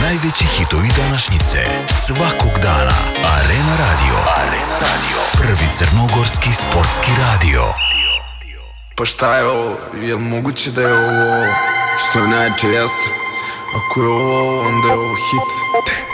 Najveći hitovi današnjice svakog dana. Arena Radio. Arena Radio. Prvi crnogorski sportski radio. Pa šta je ovo? Je li moguće da je ovo što je najjače? Jeste. Ako je ovo, onda je ovo hit.